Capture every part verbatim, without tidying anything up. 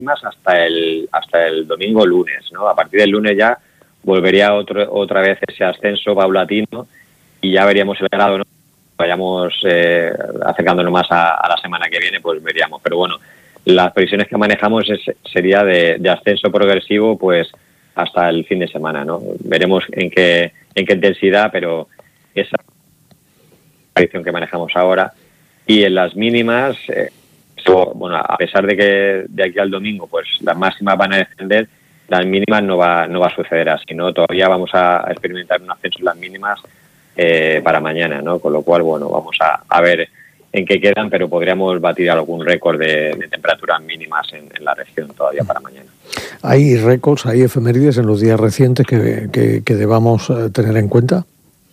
hasta el hasta el domingo lunes, ¿no? A partir del lunes ya volvería otro, otra vez ese ascenso paulatino y ya veríamos el grado, ¿no? Vayamos eh, acercándonos más a, a la semana que viene, pues veríamos. Pero bueno, las previsiones que manejamos es, sería de, de ascenso progresivo, pues hasta el fin de semana, ¿no? Veremos en qué en qué intensidad, pero esa predicción que manejamos ahora. Y en las mínimas, eh, so, bueno, a pesar de que de aquí al domingo, pues las máximas van a descender, las mínimas no va no va a suceder así, ¿no? Todavía vamos a experimentar un ascenso en las mínimas Eh, para mañana, ¿no? Con lo cual, bueno, vamos a, a ver en qué quedan, pero podríamos batir algún récord de, de temperaturas mínimas en, en la región todavía para mañana. ¿Hay récords, hay efemérides en los días recientes que, que, que debamos tener en cuenta?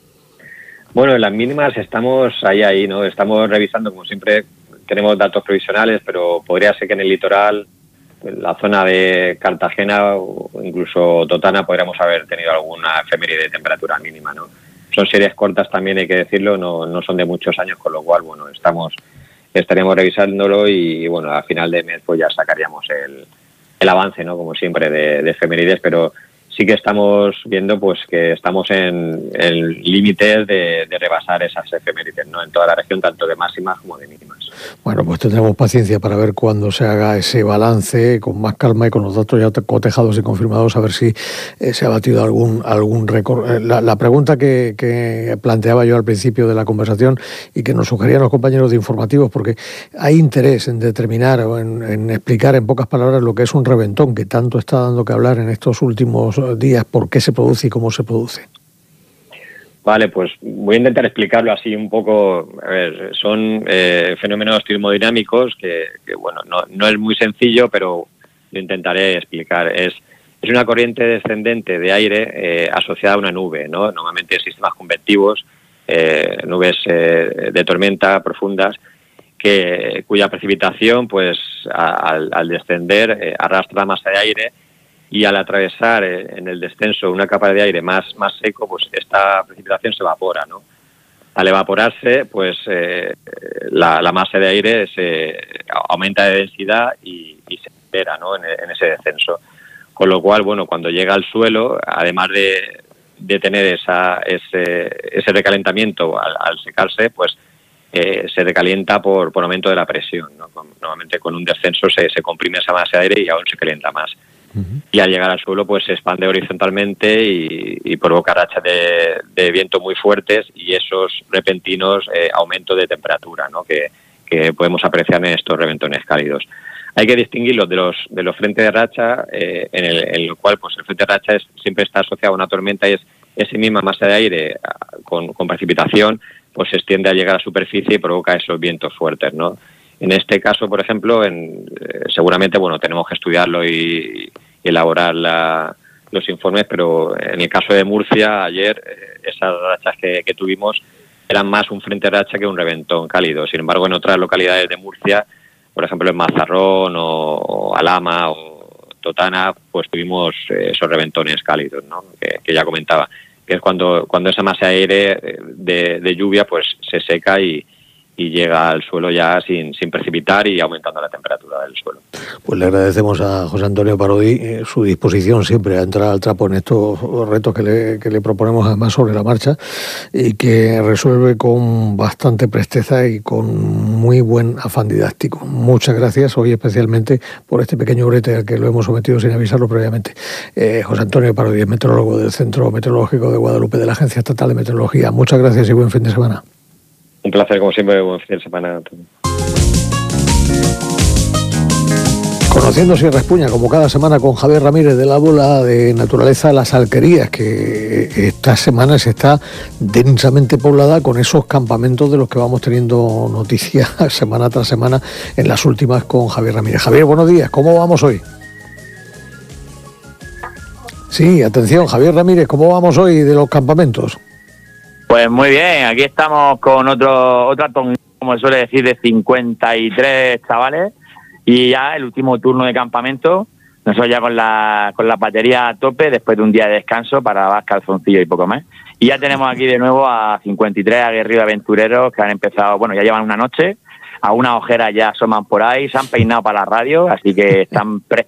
Bueno, en las mínimas estamos ahí, ahí, ¿no? Estamos revisando, como siempre, tenemos datos provisionales, pero podría ser que en el litoral, en la zona de Cartagena o incluso Totana, podríamos haber tenido alguna efeméride de temperatura mínima, ¿no? Son series cortas también, hay que decirlo, no, no son de muchos años, con lo cual, bueno, estamos estaríamos revisándolo y, bueno, a final de mes pues ya sacaríamos el, el avance, ¿no? Como siempre, de, de efemérides, pero sí que estamos viendo pues que estamos en el límite de, de rebasar esas efemérides, ¿no? En toda la región, tanto de máximas como de mínimas. Bueno, pues tendremos paciencia para ver cuándo se haga ese balance con más calma y con los datos ya cotejados y confirmados, a ver si eh, se ha batido algún algún récord. Eh, la, la pregunta que, que planteaba yo al principio de la conversación y que nos sugerían los compañeros de informativos, porque hay interés en determinar o en, en explicar en pocas palabras lo que es un reventón, que tanto está dando que hablar en estos últimos días, por qué se produce y cómo se produce. Vale, pues voy a intentar explicarlo así un poco. A ver, son eh, fenómenos termodinámicos que, que bueno, no, no es muy sencillo, pero lo intentaré explicar. Es, es una corriente descendente de aire eh, asociada a una nube, ¿no? Normalmente sistemas convectivos, eh, nubes eh, de tormenta profundas, que cuya precipitación, pues, a, al, al descender, eh, arrastra masa de aire. Y al atravesar en el descenso una capa de aire más, más seco, pues esta precipitación se evapora, ¿no? Al evaporarse, pues eh, la, la masa de aire se aumenta de densidad y, y se libera, ¿no? en, en ese descenso. Con lo cual, bueno, cuando llega al suelo, además de, de tener esa, ese, ese recalentamiento al, al secarse, pues eh, se recalienta por, por aumento de la presión, ¿no? Con, normalmente con un descenso se, se comprime esa masa de aire y aún se calienta más. Uh-huh. Y al llegar al suelo pues se expande horizontalmente y, y provoca rachas de, de viento muy fuertes y esos repentinos eh, aumentos de temperatura, ¿no? que, que podemos apreciar en estos reventones cálidos. Hay que distinguirlos de los de los frentes de racha, eh, en el en el cual pues el frente de racha es, siempre está asociado a una tormenta y es esa misma masa de aire con, con precipitación pues se extiende a llegar a la superficie y provoca esos vientos fuertes, ¿no? En este caso, por ejemplo, en, eh, seguramente, bueno, tenemos que estudiarlo y, y elaborar la, los informes, pero en el caso de Murcia, ayer, eh, esas rachas que, que tuvimos eran más un frente de racha que un reventón cálido. Sin embargo, en otras localidades de Murcia, por ejemplo, en Mazarrón o, o Alhama o Totana, pues tuvimos eh, esos reventones cálidos, ¿no? que, que ya comentaba, que es cuando, cuando esa masa de aire de, de lluvia pues se seca y y llega al suelo ya sin, sin precipitar y aumentando la temperatura del suelo. Pues le agradecemos a José Antonio Parodi eh, su disposición siempre a entrar al trapo en estos retos que le, que le proponemos además sobre la marcha y que resuelve con bastante presteza y con muy buen afán didáctico. Muchas gracias hoy especialmente por este pequeño brete al que lo hemos sometido sin avisarlo previamente. Eh, José Antonio Parodi, meteorólogo del Centro Meteorológico de Guadalupe de la Agencia Estatal de Meteorología. Muchas gracias y buen fin de semana. Un placer, como siempre, buen fin de semana. Conociendo Sierra Espuña, como cada semana, con Javier Ramírez de la Bola de Naturaleza Las Alquerías, que esta semana se está densamente poblada con esos campamentos de los que vamos teniendo noticias semana tras semana en las últimas con Javier Ramírez. Javier, buenos días, ¿cómo vamos hoy? Sí, atención, Javier Ramírez, ¿cómo vamos hoy de los campamentos? Pues muy bien, aquí estamos con otro otra ton, como se suele decir, de cincuenta y tres chavales y ya el último turno de campamento, nosotros ya con la con la batería a tope después de un día de descanso para lavar calzoncillos y poco más. Y ya tenemos aquí de nuevo a cincuenta y tres aguerridos aventureros que han empezado, bueno, ya llevan una noche algunas ojeras ya asoman por ahí, se han peinado para la radio, así que están prestos